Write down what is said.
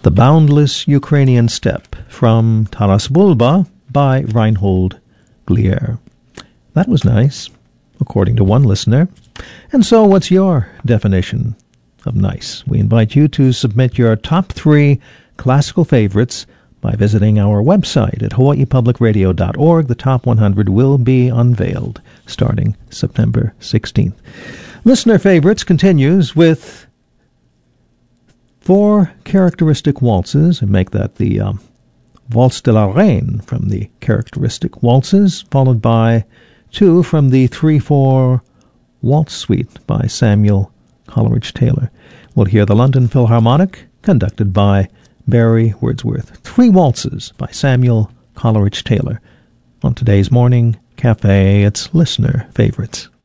The Boundless Ukrainian Steppe from Taras Bulba by Reinhold Glier. That was nice, according to one listener. And so what's your definition of nice? We invite you to submit your top 3 classical favorites by visiting our website at hawaiipublicradio.org. The top 100 will be unveiled starting September 16th. Listener Favorites continues with 4 characteristic waltzes, and make that the Waltz de la Reine from the characteristic waltzes, followed by 2 from the 3/4 Waltz Suite by Samuel Coleridge Taylor. We'll hear the London Philharmonic, conducted by Barry Wordsworth. 3 waltzes by Samuel Coleridge Taylor. On today's Morning Cafe, it's Listener Favorites.